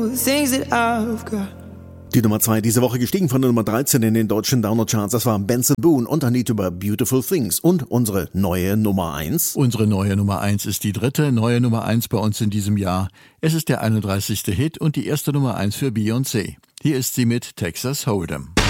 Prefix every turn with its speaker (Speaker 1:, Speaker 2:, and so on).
Speaker 1: things that I've got.
Speaker 2: Die Nummer 2 diese Woche gestiegen von der Nummer 13 in den deutschen Download-Charts. Das war Benson Boone und I Need to Buy Beautiful Things. Und unsere neue Nummer 1.
Speaker 3: Unsere neue Nummer 1 ist die dritte neue Nummer 1 bei uns in diesem Jahr. Es ist der 31. Hit und die erste Nummer 1 für Beyoncé. Hier ist sie mit Texas Hold'em.